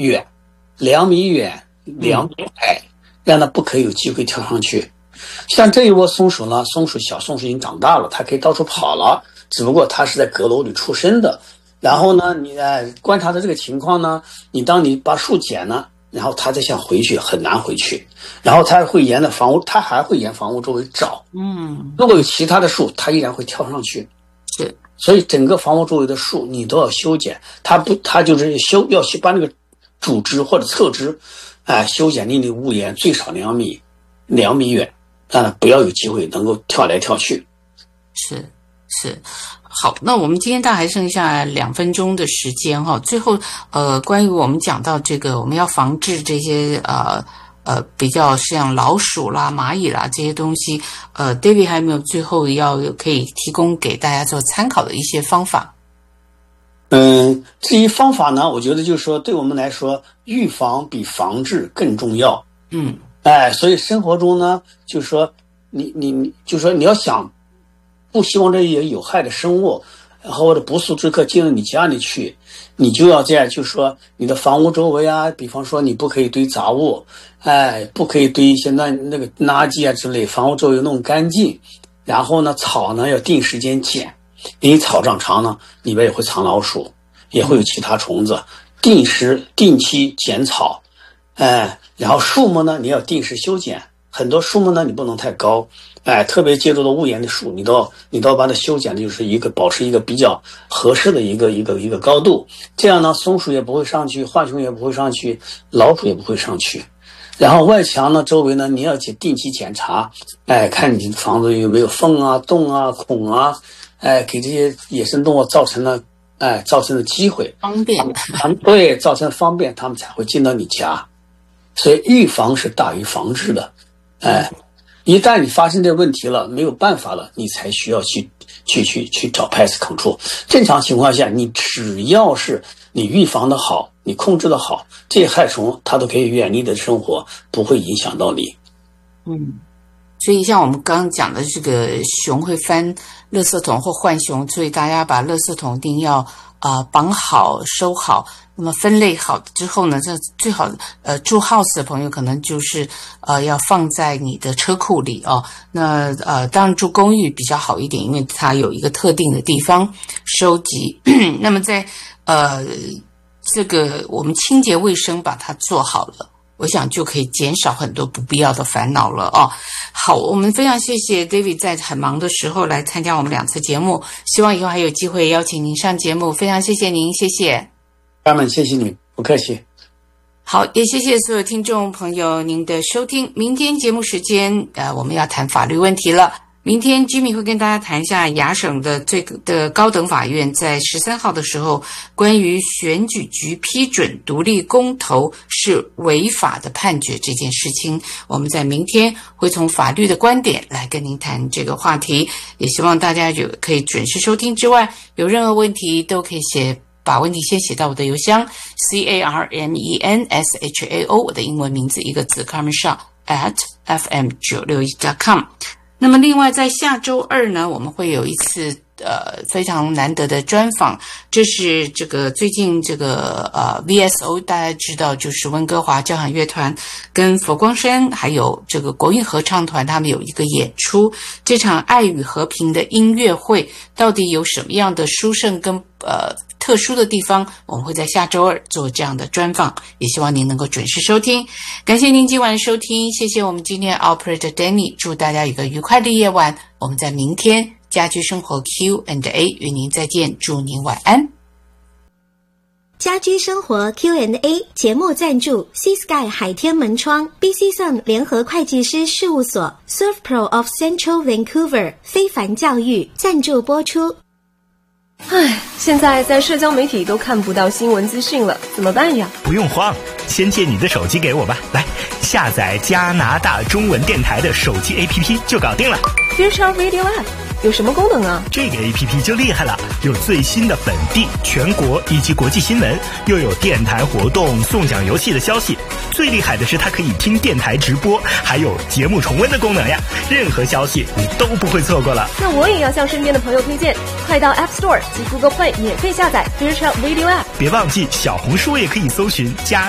远，2米远，2米矮，让它不可以有机会跳上去。像这一窝松鼠呢，小松鼠已经长大了，它可以到处跑了，只不过它是在阁楼里出生的。然后呢，你观察的这个情况呢，当你把树剪了，然后它再想回去很难回去，然后它还会沿房屋周围找，如果有其他的树，它依然会跳上去。 是， 所以整个房屋周围的树你都要修剪，它就是要把那个主枝或者侧枝，修剪离你屋檐最少2米远，让它不要有机会能够跳来跳去。 是。好，那我们今天大概还剩下2分钟的时间哈。最后关于我们讲到这个，我们要防治这些比较像老鼠啦、蚂蚁啦这些东西，David 还有没有最后可以提供给大家做参考的一些方法？ 至于方法呢，我觉得就是说，对我们来说，预防比防治更重要。所以生活中呢，就是说就是说你要想不希望这些有害的生物或者不速之客进入你家里去，你就要这样，就是说你的房屋周围比方说你不可以堆杂物，不可以堆一些那个垃圾之类，房屋周围弄干净。然后呢，草呢要定时间剪，因为草长长呢，里边也会藏老鼠，也会有其他虫子。定期剪草，然后树木呢你要定时修剪，很多树木呢你不能太高。特别接触到屋檐的树，你都要把它修剪的就是保持一个比较合适的一个高度，这样呢松鼠也不会上去，浣熊也不会上去，老鼠也不会上去。然后外墙呢周围呢你要定期检查，看你房子有没有缝啊、洞啊、孔啊，给这些野生动物造成了机会， 方便， 对，造成方便，他们才会进到你家。所以预防是大于防治的，一旦你发生这问题了，没有办法了，你才需要去找 pest control。正常情况下，你只要是你预防的好，你控制的好，这些害虫它都可以远离你的生活，不会影响到你。 所以像我们刚刚讲的这个熊会翻垃圾桶或浣熊，所以大家把垃圾桶一定要绑好收好，那么分类好之后呢，这最好住 house 的朋友可能就是要放在你的车库里哦。那当然住公寓比较好一点，因为它有一个特定的地方收集。那么在这个我们清洁卫生把它做好了，我想就可以减少很多不必要的烦恼了哦。好，我们非常谢谢 David 在很忙的时候来参加我们2次节目，希望以后还有机会邀请您上节目，非常谢谢您，谢谢。 Carmen，谢谢你，不客气。 好，也谢谢所有听众朋友您的收听。明天节目时间我们要谈法律问题了。明天 Jimmy 会跟大家谈一下亚省的高等法院在13号的时候关于选举局批准独立公投是违法的判决这件事情，我们在明天会从法律的观点来跟您谈这个话题，也希望大家可以准时收听之外，有任何问题都可以把问题先写到我的邮箱 CARMENSHAO 我的英文名字一个字 carmenshaw@fm961.com。那么另外在下周2呢，我们会有一次非常难得的专访，这是这个最近这个VSO 大家知道，就是温哥华交响乐团跟佛光山还有这个国韵合唱团他们有一个演出，这场爱与和平的音乐会到底有什么样的殊胜跟特殊的地方，我们会在下周2做这样的专访，也希望您能够准时收听。感谢您今晚的收听，谢谢我们今天 Operator Danny， 祝大家有个愉快的夜晚，我们在明天家居生活 Q&A 与您再见，祝您晚安。 家居生活 Q&A 节目赞助 Seasky 海天门窗 BC Sun 联合会计师事务所 ServPro of Central Vancouver 非凡教育赞助播出。 现在在社交媒体都看不到新闻资讯了，怎么办呀？ 不用慌，先借你的手机给我吧。来，下载加拿大中文电台的手机 APP 就搞定了。 Future Radio App 有什么功能啊？ 这个 APP 就厉害了，有最新的本地、全国以及国际新闻，又有电台活动、送奖游戏的消息。最厉害的是它可以听电台直播，还有节目重温的功能呀！任何消息你都不会错过了。 那我也要向身边的朋友推荐，快到 App Store 及 Google Play 免费下载 Future Radio App。 别忘记小红书也可以搜寻加